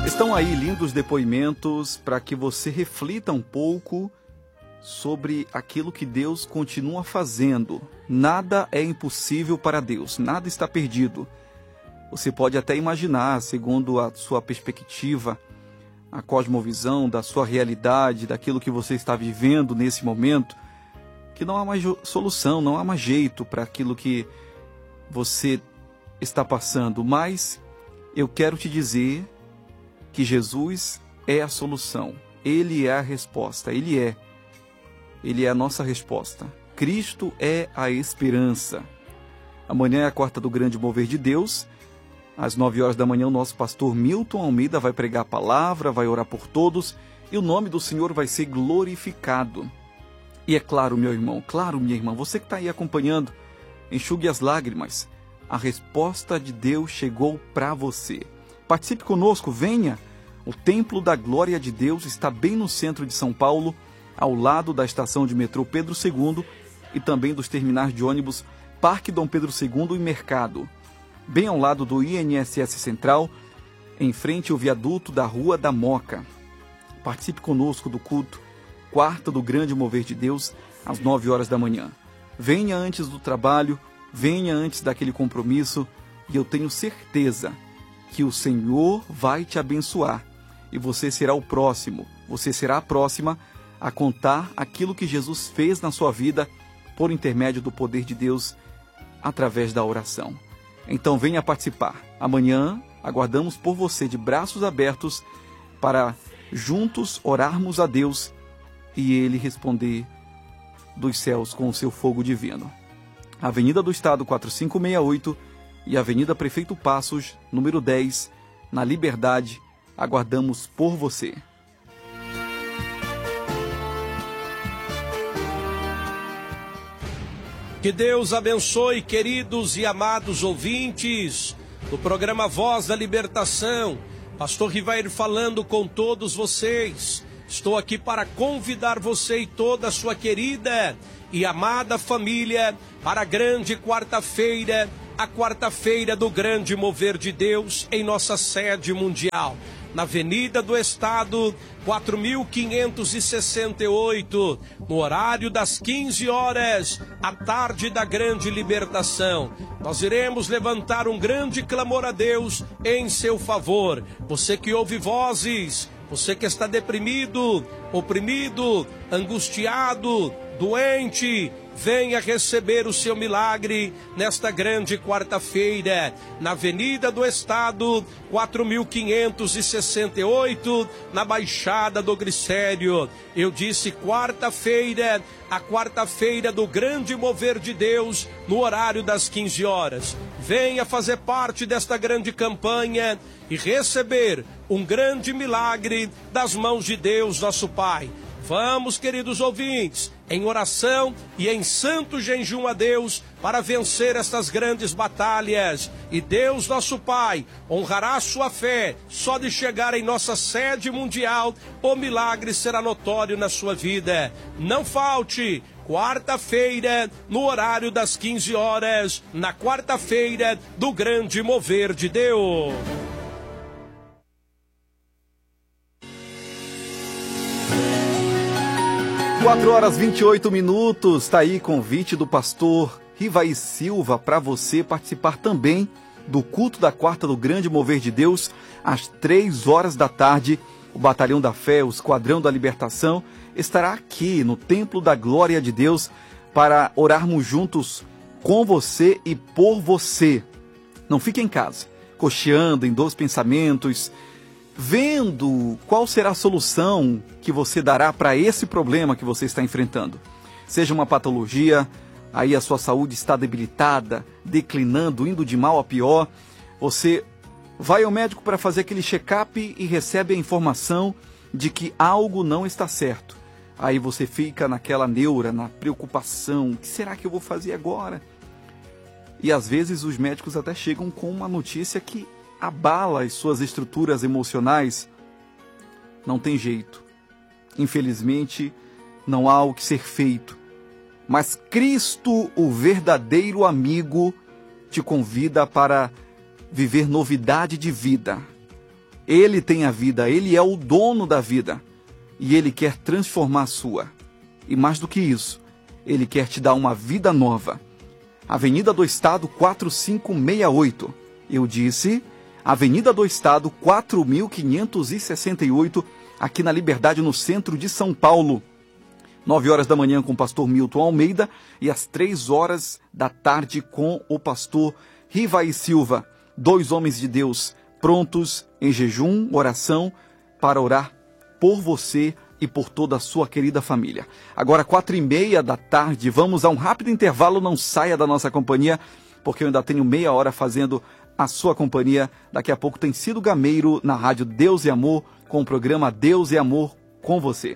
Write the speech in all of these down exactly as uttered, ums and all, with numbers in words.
Estão aí lindos depoimentos para que você reflita um pouco sobre aquilo que Deus continua fazendo. Nada é impossível para Deus, nada está perdido. Você pode até imaginar, segundo a sua perspectiva, a cosmovisão da sua realidade, daquilo que você está vivendo nesse momento, que não há mais solução, não há mais jeito para aquilo que você está passando. Mas eu quero te dizer que Jesus é a solução, Ele é a resposta, Ele é. Ele é a nossa resposta. Cristo é a esperança. Amanhã é a quarta do grande mover de Deus. Às nove horas da manhã, o nosso pastor Milton Almeida vai pregar a palavra, vai orar por todos, e o nome do Senhor vai ser glorificado. E é claro, meu irmão, claro, minha irmã, você que está aí acompanhando, enxugue as lágrimas. A resposta de Deus chegou para você. Participe conosco, venha. O Templo da Glória de Deus está bem no centro de São Paulo, ao lado da estação de metrô Pedro segundo e também dos terminais de ônibus Parque Dom Pedro segundo e Mercado. Bem ao lado do I N S S Central, em frente ao viaduto da Rua da Moca. Participe conosco do culto, quarta do Grande Mover de Deus, às nove horas da manhã. Venha antes do trabalho, venha antes daquele compromisso, e eu tenho certeza que o Senhor vai te abençoar. E você será o próximo, você será a próxima a contar aquilo que Jesus fez na sua vida por intermédio do poder de Deus através da oração. Então venha participar. Amanhã aguardamos por você de braços abertos para juntos orarmos a Deus e Ele responder dos céus com o seu fogo divino. Avenida do Estado quatrocentos e sessenta e oito e Avenida Prefeito Passos, número dez, na Liberdade, aguardamos por você. Que Deus abençoe, queridos e amados ouvintes do programa Voz da Libertação. Pastor Rivair falando com todos vocês. Estou aqui para convidar você e toda a sua querida e amada família para a grande quarta-feira, a quarta-feira do grande mover de Deus em nossa sede mundial. Na Avenida do Estado, quatro mil quinhentos e sessenta e oito, no horário das quinze horas, à tarde da grande libertação. Nós iremos levantar um grande clamor a Deus em seu favor. Você que ouve vozes, você que está deprimido, oprimido, angustiado, doente, venha receber o seu milagre nesta grande quarta-feira, na Avenida do Estado, quatro mil quinhentos e sessenta e oito, na Baixada do Glicério. Eu disse quarta-feira, a quarta-feira do grande mover de Deus, no horário das quinze horas. Venha fazer parte desta grande campanha e receber um grande milagre das mãos de Deus, nosso Pai. Vamos, queridos ouvintes, em oração e em santo jejum a Deus para vencer estas grandes batalhas. E Deus, nosso Pai, honrará a sua fé. Só de chegar em nossa sede mundial, o milagre será notório na sua vida. Não falte, quarta-feira, no horário das quinze horas, na quarta-feira do grande mover de Deus. quatro horas e vinte e oito minutos, está aí convite do pastor Rivair Silva para você participar também do culto da quarta do Grande Mover de Deus, às três horas da tarde. O Batalhão da Fé, o Esquadrão da Libertação, estará aqui no Templo da Glória de Deus para orarmos juntos com você e por você. Não fique em casa, cocheando em dois pensamentos, vendo qual será a solução que você dará para esse problema que você está enfrentando. Seja uma patologia, aí a sua saúde está debilitada, declinando, indo de mal a pior. Você vai ao médico para fazer aquele check-up e recebe a informação de que algo não está certo. Aí você fica naquela neura, na preocupação, o que será que eu vou fazer agora? E às vezes os médicos até chegam com uma notícia que abala as suas estruturas emocionais. Não tem jeito. Infelizmente, não há o que ser feito. Mas Cristo, o verdadeiro amigo, te convida para viver novidade de vida. Ele tem a vida, Ele é o dono da vida. E Ele quer transformar a sua. E mais do que isso, Ele quer te dar uma vida nova. Avenida do Estado quatro cinco seis oito. Eu disse, Avenida do Estado quatro mil quinhentos e sessenta e oito, aqui na Liberdade, no centro de São Paulo. Nove horas da manhã com o pastor Milton Almeida e às três horas da tarde com o pastor Rivaí Silva. Dois homens de Deus prontos em jejum, oração, para orar por você e por toda a sua querida família. Agora, quatro e meia da tarde, vamos a um rápido intervalo. Não saia da nossa companhia, porque eu ainda tenho meia hora fazendo a sua companhia. Daqui a pouco tem Cido Gameiro na rádio Deus e Amor, com o programa Deus e Amor com você.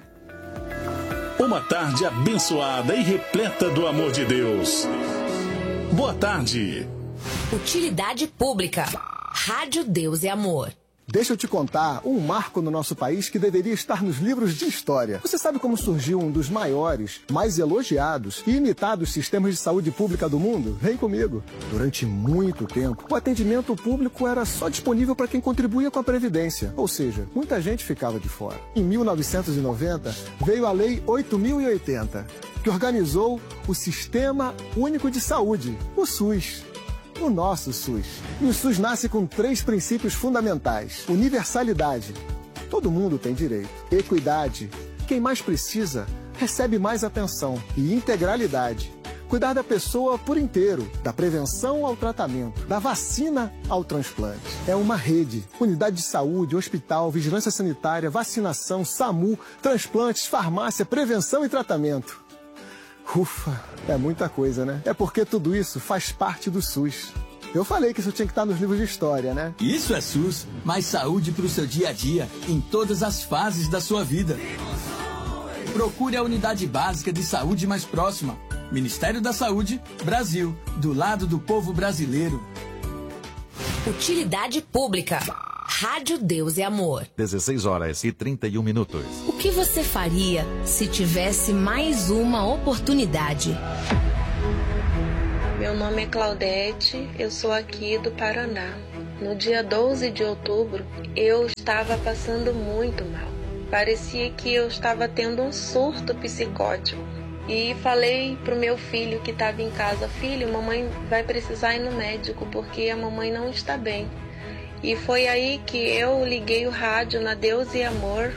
Uma tarde abençoada e repleta do amor de Deus. Boa tarde. Utilidade Pública. Rádio Deus e Amor. Deixa eu te contar um marco no nosso país que deveria estar nos livros de história. Você sabe como surgiu um dos maiores, mais elogiados e imitados sistemas de saúde pública do mundo? Vem comigo. Durante muito tempo, o atendimento público era só disponível para quem contribuía com a Previdência. Ou seja, muita gente ficava de fora. Em mil novecentos e noventa, veio a Lei oito mil e oitenta, que organizou o Sistema Único de Saúde, o SUS. O nosso SUS. E o SUS nasce com três princípios fundamentais. Universalidade. Todo mundo tem direito. Equidade. Quem mais precisa, recebe mais atenção. E integralidade. Cuidar da pessoa por inteiro. Da prevenção ao tratamento. Da vacina ao transplante. É uma rede. Unidade de saúde, hospital, vigilância sanitária, vacinação, SAMU, transplantes, farmácia, prevenção e tratamento. Ufa, é muita coisa, né? É porque tudo isso faz parte do SUS. Eu falei que isso tinha que estar nos livros de história, né? Isso é SUS, mais saúde para o seu dia a dia, em todas as fases da sua vida. Procure a unidade básica de saúde mais próxima. Ministério da Saúde, Brasil, do lado do povo brasileiro. Utilidade Pública. Rádio Deus e Amor. dezesseis horas e trinta e um minutos. O que você faria se tivesse mais uma oportunidade? Meu nome é Claudete, eu sou aqui do Paraná. No dia doze de outubro, eu estava passando muito mal. Parecia que eu estava tendo um surto psicótico. E falei pro meu filho que estava em casa: filho, mamãe vai precisar ir no médico porque a mamãe não está bem. E foi aí que eu liguei o rádio na Deus e Amor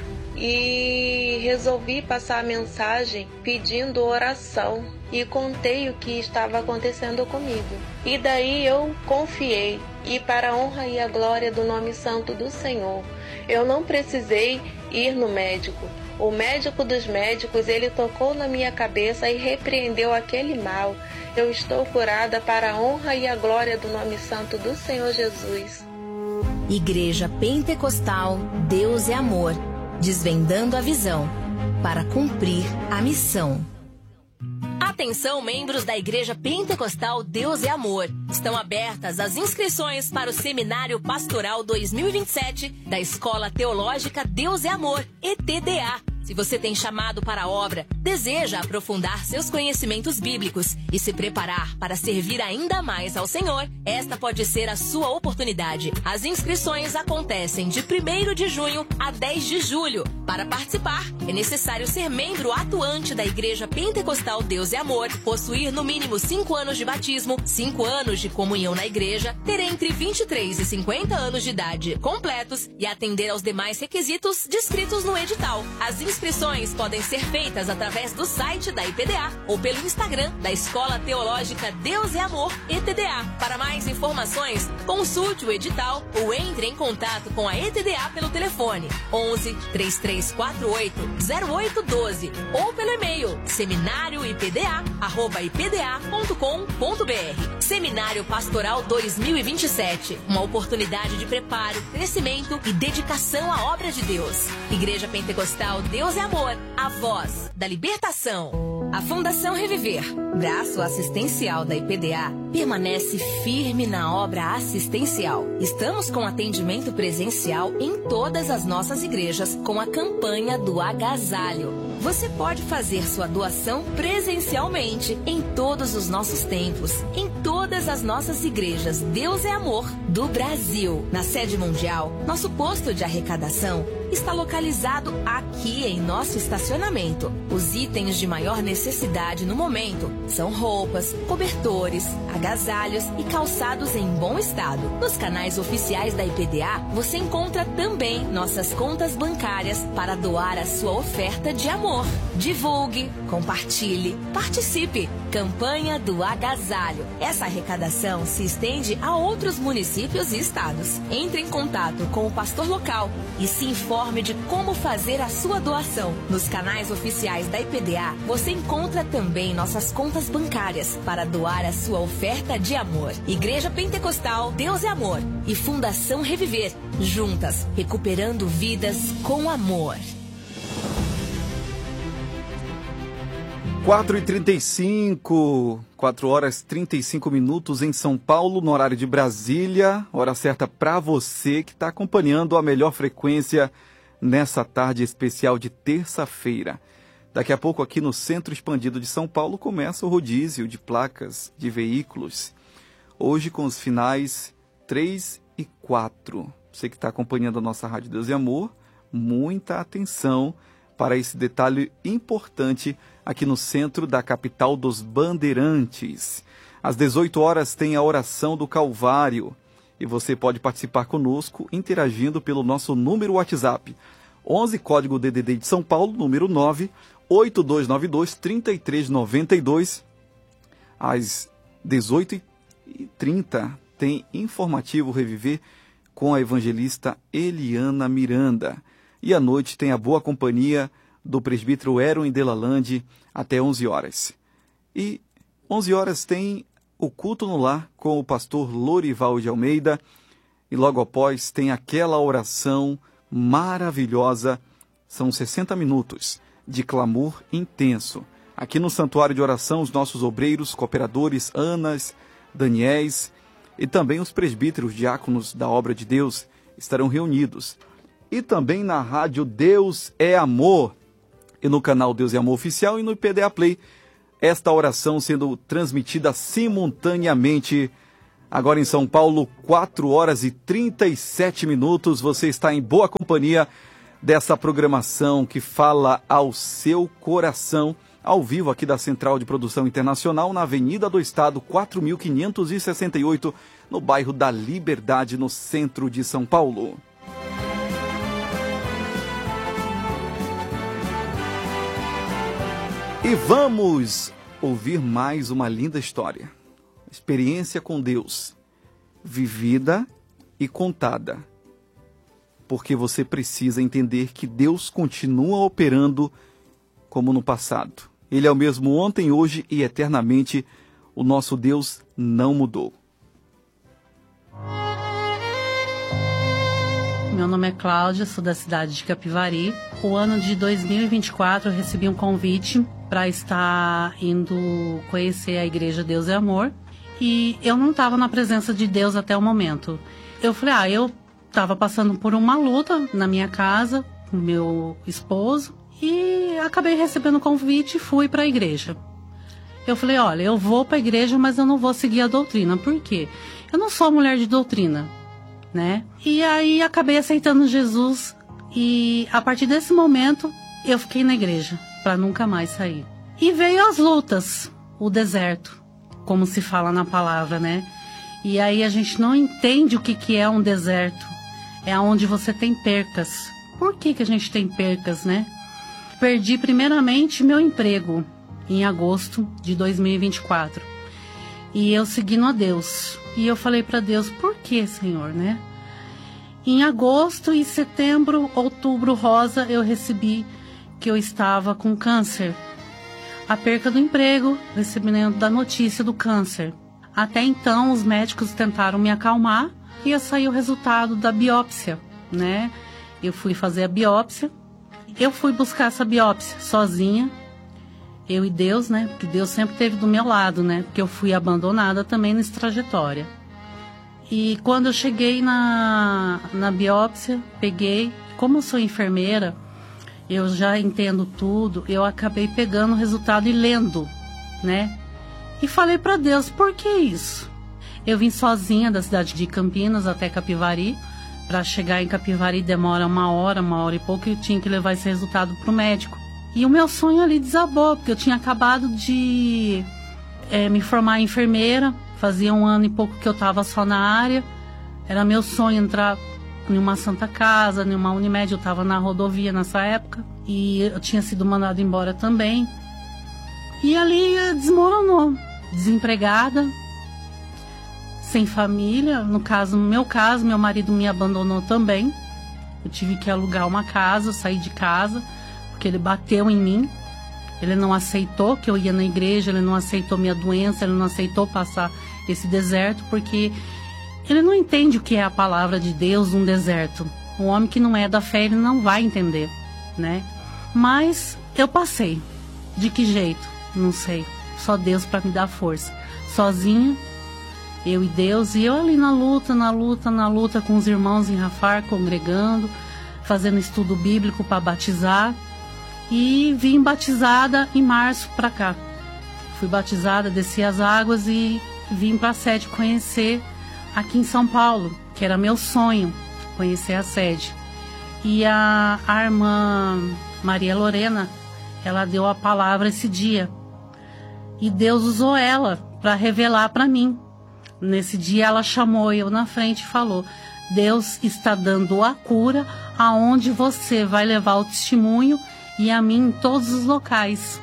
e resolvi passar a mensagem pedindo oração e contei o que estava acontecendo comigo. E daí eu confiei, e para a honra e a glória do nome santo do Senhor, eu não precisei ir no médico. O médico dos médicos, ele tocou na minha cabeça e repreendeu aquele mal. Eu estou curada para a honra e a glória do nome santo do Senhor Jesus. Igreja Pentecostal Deus é Amor, desvendando a visão para cumprir a missão. Atenção, membros da Igreja Pentecostal Deus é Amor. Estão abertas as inscrições para o Seminário Pastoral dois mil e vinte e sete da Escola Teológica Deus é Amor, E T D A. Se você tem chamado para a obra, deseja aprofundar seus conhecimentos bíblicos e se preparar para servir ainda mais ao Senhor, esta pode ser a sua oportunidade. As inscrições acontecem de primeiro de junho a dez de julho. Para participar, é necessário ser membro atuante da Igreja Pentecostal Deus é Amor, possuir no mínimo cinco anos de batismo, cinco anos de comunhão na igreja, ter entre vinte e três e cinquenta anos de idade completos e atender aos demais requisitos descritos no edital. As inscrições podem ser feitas através do site da I P D A ou pelo Instagram da Escola Teológica Deus é Amor, E T D A. Para mais informações, consulte o edital ou entre em contato com a E T D A pelo telefone onze, três três quatro oito, zero oito um dois ou pelo e-mail seminarioipda arroba ipda ponto com ponto br. Seminário Pastoral dois mil e vinte e sete, uma oportunidade de preparo, crescimento e dedicação à obra de Deus. Igreja Pentecostal Deus é Amor, a voz da libertação. A Fundação Reviver, braço assistencial da I P D A, permanece firme na obra assistencial. Estamos com atendimento presencial em todas as nossas igrejas com a campanha do agasalho. Você pode fazer sua doação presencialmente em todos os nossos templos, em todas as nossas igrejas Deus é Amor do Brasil. Na sede mundial, nosso posto de arrecadação está localizado aqui em nosso estacionamento. Os itens de maior necessidade no momento são roupas, cobertores, agasalhos e calçados em bom estado. Nos canais oficiais da I P D A, você encontra também nossas contas bancárias para doar a sua oferta de amor. Divulgue, compartilhe, participe. Campanha do Agasalho. Essa arrecadação se estende a outros municípios e estados. Entre em contato com o pastor local e se informe de como fazer a sua doação. Nos canais oficiais da I P D A, você encontra também nossas contas bancárias para doar a sua oferta de amor. Igreja Pentecostal Deus é Amor e Fundação Reviver, juntas, recuperando vidas com amor. quatro e trinta e cinco, quatro horas e trinta e cinco minutos em São Paulo, no horário de Brasília. Hora certa para você que está acompanhando a melhor frequência nessa tarde especial de terça-feira. Daqui a pouco, aqui no Centro Expandido de São Paulo, começa o rodízio de placas de veículos. Hoje com os finais três e quatro. Você que está acompanhando a nossa Rádio Deus e Amor, muita atenção para esse detalhe importante aqui no centro da capital dos Bandeirantes. Às dezoito horas tem a oração do Calvário e você pode participar conosco interagindo pelo nosso número WhatsApp onze, código D D D de São Paulo, número nove oito dois nove dois, três três nove dois. Às dezoito e trinta tem informativo Reviver com a evangelista Eliana Miranda. E à noite tem a boa companhia do presbítero Eron Delalande até onze horas. E onze horas tem o culto no lar com o pastor Lorival de Almeida. E logo após tem aquela oração maravilhosa. São sessenta minutos de clamor intenso. Aqui no Santuário de Oração, os nossos obreiros, cooperadores, Anas, Daniéis e também os presbíteros, diáconos da obra de Deus estarão reunidos. E também na rádio Deus é Amor, e no canal Deus é Amor Oficial e no I P D A Play, esta oração sendo transmitida simultaneamente. Agora em São Paulo, quatro horas e trinta e sete minutos, você está em boa companhia dessa programação que fala ao seu coração, ao vivo aqui da Central de Produção Internacional, na Avenida do Estado, quatro mil quinhentos e sessenta e oito, no bairro da Liberdade, no centro de São Paulo. E vamos ouvir mais uma linda história. Experiência com Deus, vivida e contada. Porque você precisa entender que Deus continua operando como no passado. Ele é o mesmo ontem, hoje e eternamente. O nosso Deus não mudou. Meu nome é Cláudia, sou da cidade de Capivari. O ano de dois mil e vinte e quatro eu recebi um convite para estar indo conhecer a igreja Deus é Amor. E eu não estava na presença de Deus até o momento. Eu falei, ah, eu estava passando por uma luta na minha casa com meu esposo e acabei recebendo o convite e fui para a igreja. Eu falei, olha, eu vou para a igreja, mas eu não vou seguir a doutrina. Por quê? Eu não sou mulher de doutrina, né? E aí acabei aceitando Jesus e a partir desse momento eu fiquei na igreja para nunca mais sair. E veio as lutas, o deserto, como se fala na palavra, né? E aí a gente não entende o que, que é um deserto. É onde você tem percas. Por que, que a gente tem percas, né? Perdi primeiramente meu emprego em agosto de dois mil e vinte e quatro. E eu seguindo a Deus. E eu falei para Deus, por que, Senhor, né? Em agosto e setembro, outubro, rosa, eu recebi que eu estava com câncer. A perca do emprego, recebimento da notícia do câncer. Até então, os médicos tentaram me acalmar e ia sair o resultado da biópsia, né? Eu fui fazer a biópsia. Eu fui buscar essa biópsia sozinha, eu e Deus, né? Porque Deus sempre esteve do meu lado, né? Porque eu fui abandonada também nessa trajetória. E quando eu cheguei na, na biópsia, peguei, como eu sou enfermeira, eu já entendo tudo, eu acabei pegando o resultado e lendo, né? E falei para Deus, por que isso? Eu vim sozinha da cidade de Campinas até Capivari. Para chegar em Capivari demora uma hora, uma hora e pouco, e eu tinha que levar esse resultado para o médico. E o meu sonho ali desabou, porque eu tinha acabado de é, me formar enfermeira, fazia um ano e pouco que eu estava só na área. Era meu sonho entrar em uma Santa Casa, em uma Unimed, eu estava na rodovia nessa época, e eu tinha sido mandada embora também. E ali desmoronou, desempregada, sem família. No caso, no meu caso, meu marido me abandonou também. Eu tive que alugar uma casa, sair de casa, porque ele bateu em mim. Ele não aceitou que eu ia na igreja, ele não aceitou minha doença, ele não aceitou passar esse deserto, porque ele não entende o que é a palavra de Deus num deserto. Um homem que não é da fé, ele não vai entender, né? Mas eu passei. De que jeito? Não sei. Só Deus para me dar força. Sozinha, eu e Deus, e eu ali na luta, na luta, na luta com os irmãos em Rafar, congregando, fazendo estudo bíblico para batizar. E vim batizada em março para cá. Fui batizada, desci as águas e vim para a sede conhecer aqui em São Paulo, que era meu sonho, conhecer a sede. E a, a irmã Maria Lorena, ela deu a palavra esse dia. E Deus usou ela para revelar para mim. Nesse dia ela chamou eu na frente e falou: Deus está dando a cura aonde você vai levar o testemunho e a mim em todos os locais.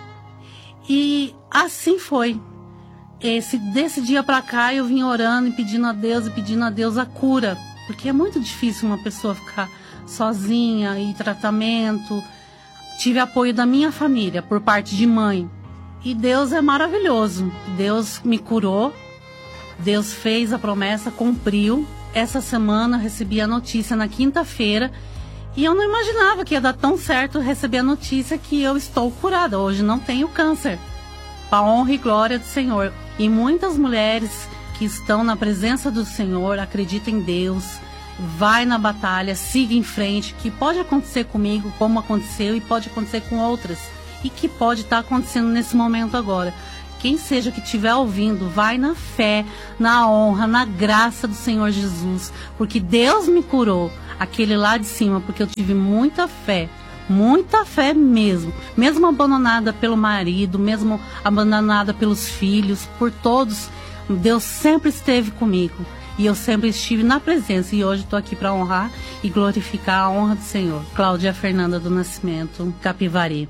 E assim foi. Esse, desse dia para cá eu vim orando e pedindo a Deus e pedindo a Deus a cura. Porque é muito difícil uma pessoa ficar sozinha e tratamento. Tive apoio da minha família por parte de mãe. E Deus é maravilhoso. Deus me curou. Deus fez a promessa, cumpriu. Essa semana eu recebi a notícia na quinta-feira. E eu não imaginava que ia dar tão certo receber a notícia que eu estou curada. Hoje não tenho câncer. Para a honra e glória do Senhor. E muitas mulheres que estão na presença do Senhor, acreditam em Deus, vai na batalha, siga em frente, que pode acontecer comigo, como aconteceu, e pode acontecer com outras. E que pode estar acontecendo nesse momento agora. Quem seja que estiver ouvindo, vai na fé, na honra, na graça do Senhor Jesus. Porque Deus me curou, aquele lá de cima, porque eu tive muita fé. Muita fé mesmo. Mesmo abandonada pelo marido, mesmo abandonada pelos filhos, por todos, Deus sempre esteve comigo. E eu sempre estive na presença. E hoje estou aqui para honrar e glorificar a honra do Senhor. Cláudia Fernanda do Nascimento, Capivari.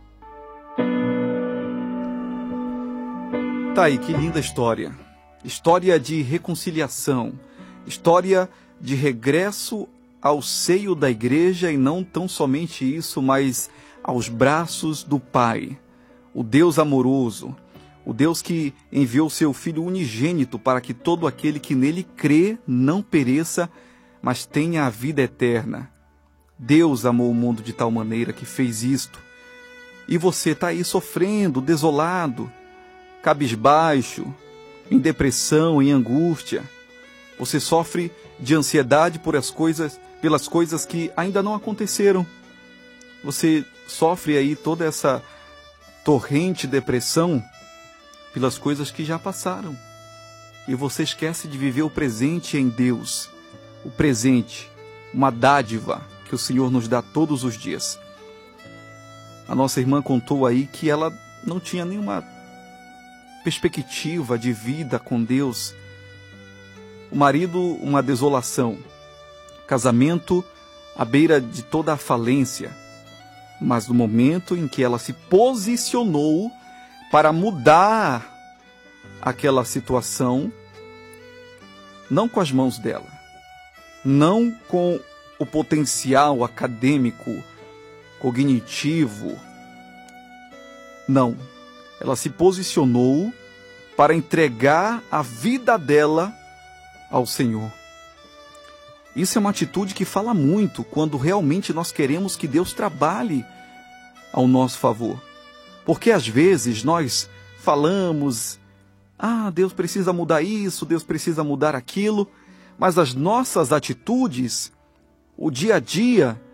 Tá aí, que linda história. História de reconciliação. História de regresso ao seio da igreja, e não tão somente isso, mas aos braços do Pai. O Deus amoroso. O Deus que enviou seu Filho unigênito para que todo aquele que nele crê não pereça, mas tenha a vida eterna. Deus amou o mundo de tal maneira que fez isto. E você está aí sofrendo, desolado, cabisbaixo, em depressão, em angústia. Você sofre de ansiedade por as coisas, pelas coisas que ainda não aconteceram. Você sofre aí toda essa torrente de depressão pelas coisas que já passaram. E você esquece de viver o presente em Deus. O presente, uma dádiva que o Senhor nos dá todos os dias. A nossa irmã contou aí que ela não tinha nenhuma perspectiva de vida com Deus. O marido, uma desolação. Casamento à beira de toda a falência. Mas no momento em que ela se posicionou para mudar aquela situação, não com as mãos dela, não com o potencial acadêmico, cognitivo, não. Ela se posicionou para entregar a vida dela ao Senhor. Isso é uma atitude que fala muito quando realmente nós queremos que Deus trabalhe ao nosso favor. Porque às vezes nós falamos, ah, Deus precisa mudar isso, Deus precisa mudar aquilo, mas as nossas atitudes, o dia a dia,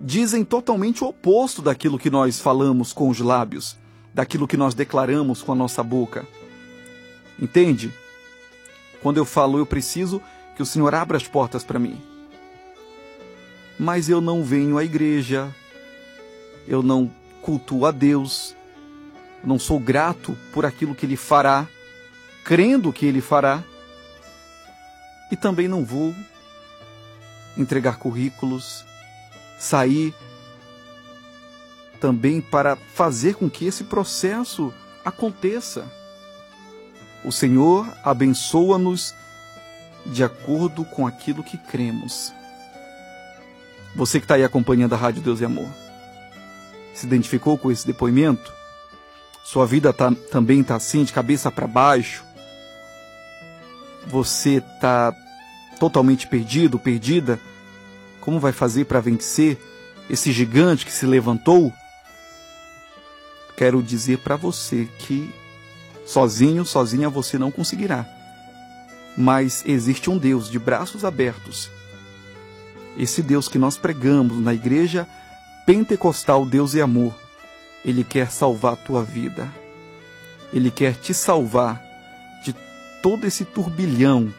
dizem totalmente o oposto daquilo que nós falamos com os lábios, daquilo que nós declaramos com a nossa boca. Entende? Quando eu falo, eu preciso que o Senhor abra as portas para mim. Mas eu não venho à igreja, eu não cultuo a Deus, não sou grato por aquilo que Ele fará, crendo que Ele fará, e também não vou entregar currículos, sair também para fazer com que esse processo aconteça. O Senhor abençoa-nos de acordo com aquilo que cremos. Você que está aí acompanhando a Rádio Deus e Amor, se identificou com esse depoimento? Sua vida tá, também está assim, de cabeça para baixo? Você está totalmente perdido, perdida? Como vai fazer para vencer esse gigante que se levantou? Quero dizer para você que sozinho, sozinha você não conseguirá. Mas existe um Deus de braços abertos. Esse Deus que nós pregamos na Igreja Pentecostal Deus e Amor, Ele quer salvar a tua vida. Ele quer te salvar de todo esse turbilhão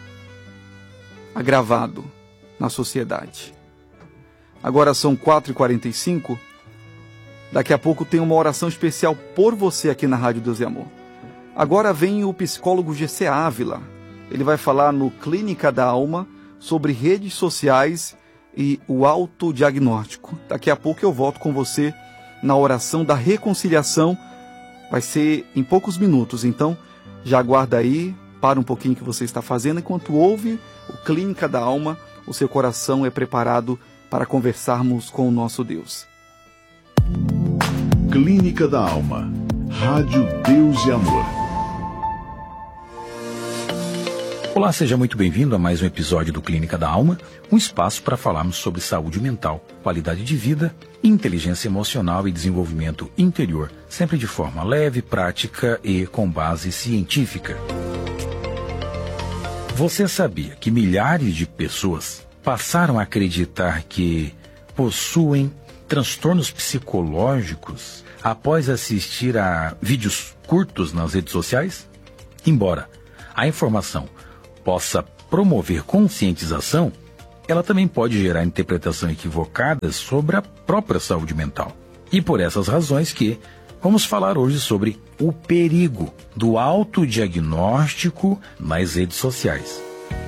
agravado na sociedade. Agora são quatro e quarenta e cinco. Daqui a pouco tem uma oração especial por você aqui na Rádio Deus e Amor. Agora vem o psicólogo G C Ávila. Ele vai falar no Clínica da Alma sobre redes sociais e o autodiagnóstico. Daqui a pouco eu volto com você na oração da reconciliação. Vai ser em poucos minutos, então já aguarda aí, para um pouquinho o que você está fazendo. Enquanto ouve o Clínica da Alma, o seu coração é preparado para conversarmos com o nosso Deus. Clínica da Alma, Rádio Deus e Amor. Olá, seja muito bem-vindo a mais um episódio do Clínica da Alma, um espaço para falarmos sobre saúde mental, qualidade de vida, inteligência emocional e desenvolvimento interior, sempre de forma leve, prática e com base científica. Você sabia que milhares de pessoas passaram a acreditar que possuem transtornos psicológicos após assistir a vídeos curtos nas redes sociais? Embora a informação possa promover conscientização, ela também pode gerar interpretação equivocada sobre a própria saúde mental. E por essas razões que vamos falar hoje sobre o perigo do autodiagnóstico nas redes sociais.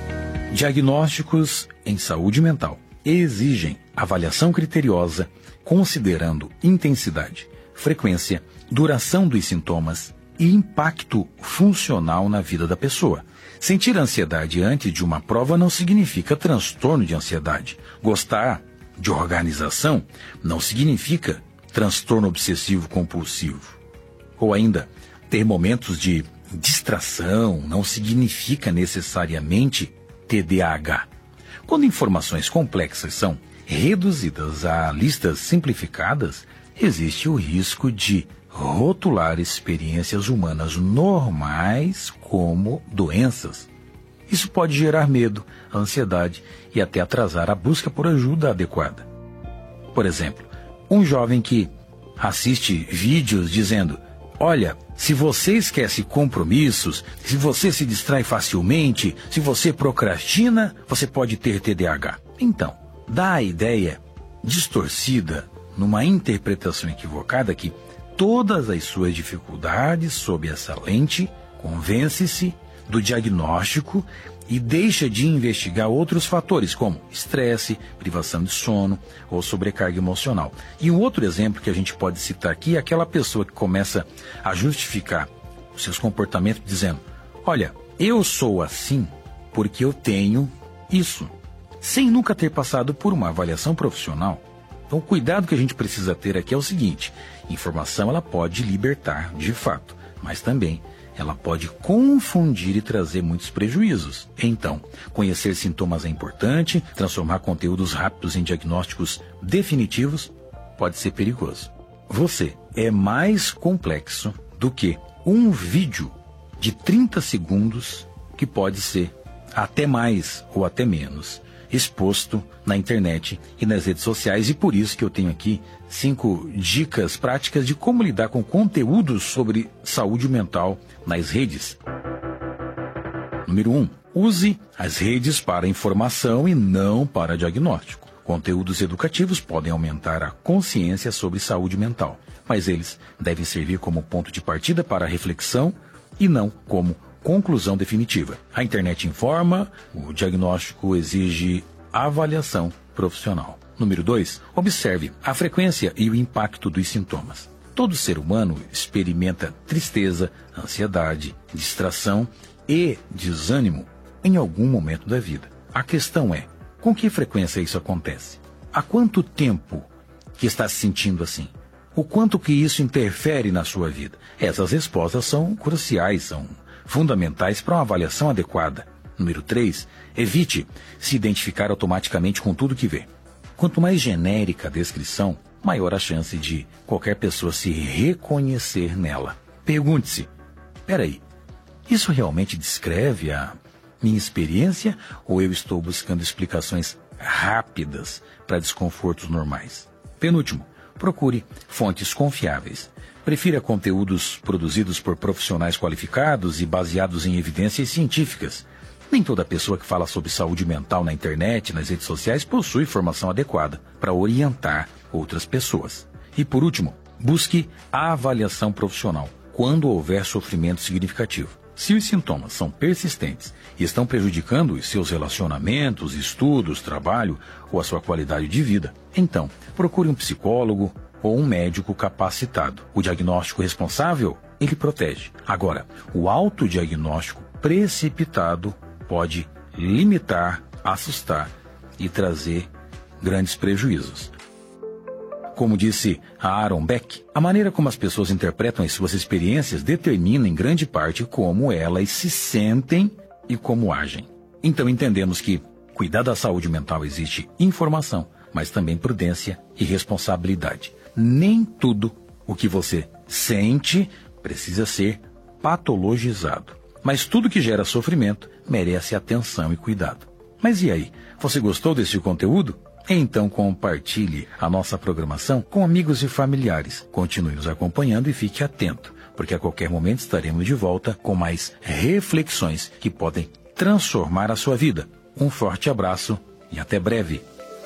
Diagnósticos em saúde mental exigem avaliação criteriosa, considerando intensidade, frequência, duração dos sintomas e impacto funcional na vida da pessoa. Sentir ansiedade antes de uma prova não significa transtorno de ansiedade. Gostar de organização não significa transtorno obsessivo compulsivo. Ou ainda, ter momentos de distração não significa necessariamente T D A H. Quando informações complexas são reduzidas a listas simplificadas, existe o risco de rotular experiências humanas normais como doenças. Isso pode gerar medo, ansiedade e até atrasar a busca por ajuda adequada. Por exemplo, um jovem que assiste vídeos dizendo: olha, se você esquece compromissos, se você se distrai facilmente, se você procrastina, você pode ter T D A H. Então, dá a ideia distorcida, numa interpretação equivocada, que todas as suas dificuldades sob essa lente, convence-se do diagnóstico e deixa de investigar outros fatores, como estresse, privação de sono ou sobrecarga emocional. E um outro exemplo que a gente pode citar aqui é aquela pessoa que começa a justificar os seus comportamentos dizendo: olha, eu sou assim porque eu tenho isso, sem nunca ter passado por uma avaliação profissional. Então, o cuidado que a gente precisa ter aqui é o seguinte: informação ela pode libertar de fato, mas também ela pode confundir e trazer muitos prejuízos. Então, conhecer sintomas é importante, transformar conteúdos rápidos em diagnósticos definitivos pode ser perigoso. Você é mais complexo do que um vídeo de trinta segundos que pode ser até mais ou até menos. exposto na internet e nas redes sociais, e por isso que eu tenho aqui cinco dicas práticas de como lidar com conteúdos sobre saúde mental nas redes. Número um. Use as redes para informação e não para diagnóstico. Conteúdos educativos podem aumentar a consciência sobre saúde mental, mas eles devem servir como ponto de partida para a reflexão e não como conclusão definitiva. A internet informa, o diagnóstico exige avaliação profissional. Número dois. Observe a frequência e o impacto dos sintomas. Todo ser humano experimenta tristeza, ansiedade, distração e desânimo em algum momento da vida. A questão é, com que frequência isso acontece? Há quanto tempo que está se sentindo assim? O quanto que isso interfere na sua vida? Essas respostas são cruciais, são fundamentais para uma avaliação adequada. Número três. Evite se identificar automaticamente com tudo que vê. Quanto mais genérica a descrição, maior a chance de qualquer pessoa se reconhecer nela. Pergunte-se, peraí, isso realmente descreve a minha experiência ou eu estou buscando explicações rápidas para desconfortos normais? Penúltimo, procure fontes confiáveis. Prefira conteúdos produzidos por profissionais qualificados e baseados em evidências científicas. Nem toda pessoa que fala sobre saúde mental na internet, nas redes sociais, possui formação adequada para orientar outras pessoas. E por último, busque a avaliação profissional quando houver sofrimento significativo. Se os sintomas são persistentes e estão prejudicando os seus relacionamentos, estudos, trabalho ou a sua qualidade de vida, então procure um psicólogo ou um médico capacitado. O diagnóstico responsável, ele protege. Agora, o autodiagnóstico precipitado pode limitar, assustar e trazer grandes prejuízos. Como disse Aaron Beck, a maneira como as pessoas interpretam as suas experiências determina em grande parte como elas se sentem e como agem. Então entendemos que cuidar da saúde mental exige informação, mas também prudência e responsabilidade. Nem tudo o que você sente precisa ser patologizado, mas tudo que gera sofrimento merece atenção e cuidado. Mas e aí, você gostou desse conteúdo? Então compartilhe a nossa programação com amigos e familiares. Continue nos acompanhando e fique atento, porque a qualquer momento estaremos de volta com mais reflexões que podem transformar a sua vida. Um forte abraço e até breve.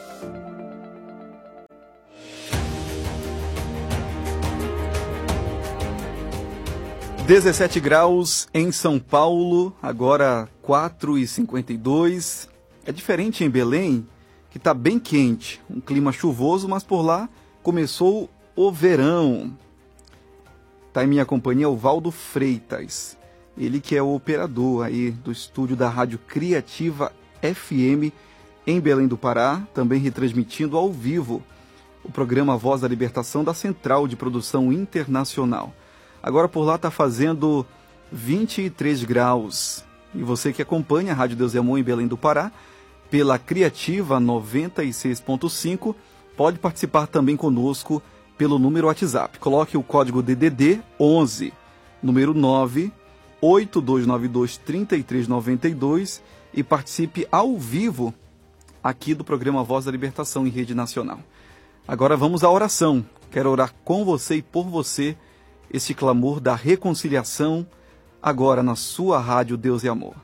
dezessete graus em São Paulo, agora quatro e cinquenta e dois. É diferente em Belém, que está bem quente, um clima chuvoso, mas por lá começou o verão. Está em minha companhia o Valdo Freitas, ele que é o operador aí do estúdio da Rádio Criativa F M em Belém do Pará, também retransmitindo ao vivo o programa Voz da Libertação da Central de Produção Internacional. Agora por lá está fazendo vinte e três graus. E você que acompanha a Rádio Deus é Amor em Belém do Pará, pela Criativa noventa e seis ponto cinco, pode participar também conosco pelo número WhatsApp. Coloque o código D D D onze, número nove oito dois nove dois, três três nove dois e participe ao vivo aqui do programa Voz da Libertação em Rede Nacional. Agora vamos à oração. Quero orar com você e por você, este clamor da reconciliação, agora na sua Rádio Deus é Amor.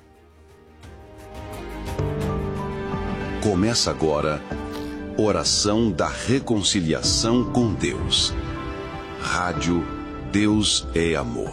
Começa agora, oração da reconciliação com Deus. Rádio Deus é Amor.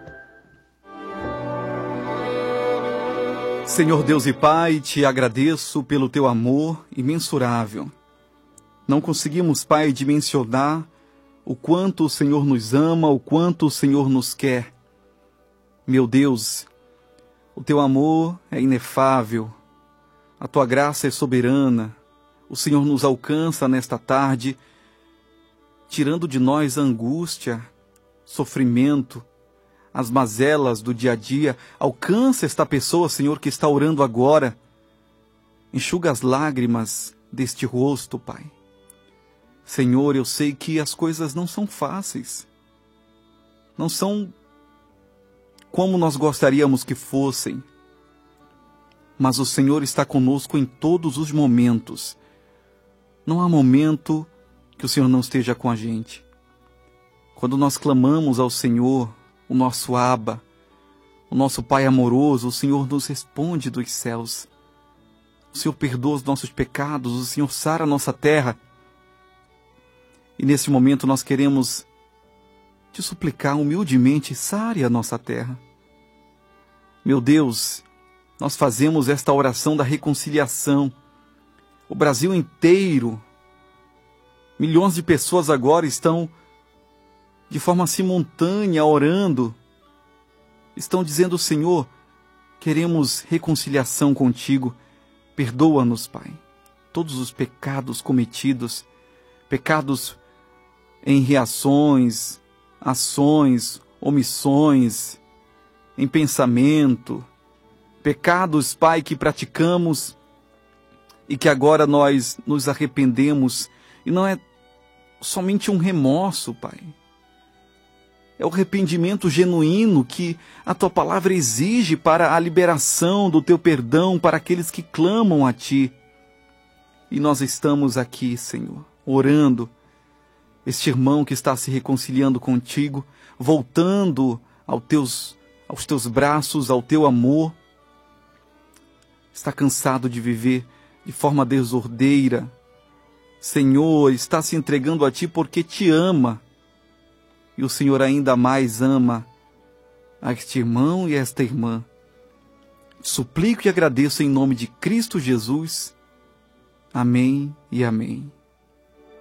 Senhor Deus e Pai, te agradeço pelo teu amor imensurável. Não conseguimos, Pai, dimensionar o quanto o Senhor nos ama, o quanto o Senhor nos quer. Meu Deus, o teu amor é inefável. A tua graça é soberana. O Senhor nos alcança nesta tarde, tirando de nós a angústia, sofrimento, as mazelas do dia a dia. Alcança esta pessoa, Senhor, que está orando agora. Enxuga as lágrimas deste rosto, Pai. Senhor, eu sei que as coisas não são fáceis. Não são como nós gostaríamos que fossem. mas o Senhor está conosco em todos os momentos. Não há momento que o Senhor não esteja com a gente. Quando nós clamamos ao Senhor, o nosso Abba, o nosso Pai amoroso, o Senhor nos responde dos céus. O Senhor perdoa os nossos pecados, o Senhor sara a nossa terra. E nesse momento nós queremos te suplicar humildemente, sare a nossa terra. Meu Deus, nós fazemos esta oração da reconciliação. O Brasil inteiro, milhões de pessoas agora estão de forma simultânea orando. Estão dizendo, Senhor, queremos reconciliação contigo. Perdoa-nos, Pai, todos os pecados cometidos, pecados em reações, ações, omissões, em pensamento, pecados, Pai, que praticamos e que agora nós nos arrependemos. E não é somente um remorso, Pai. É o arrependimento genuíno que a Tua palavra exige para a liberação do Teu perdão para aqueles que clamam a Ti. E nós estamos aqui, Senhor, orando. Este irmão que está se reconciliando contigo, voltando aos teus, aos Teus braços, ao Teu amor, está cansado de viver de forma desordeira. Senhor, está se entregando a Ti porque Te ama. E o Senhor ainda mais ama a este irmão e a esta irmã. Suplico e agradeço em nome de Cristo Jesus. Amém e amém.